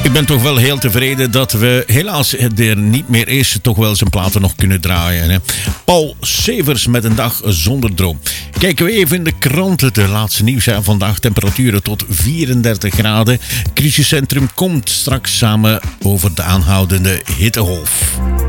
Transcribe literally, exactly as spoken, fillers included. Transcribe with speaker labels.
Speaker 1: Ik ben toch wel heel tevreden dat we helaas er niet meer is, toch wel zijn platen nog kunnen draaien. Hè? Paul Severs met Een Dag Zonder Droom. Kijken we even in de kranten. De laatste nieuws zijn vandaag. Temperaturen tot vierendertig graden. Crisiscentrum komt straks samen over de aanhoudende hittegolf.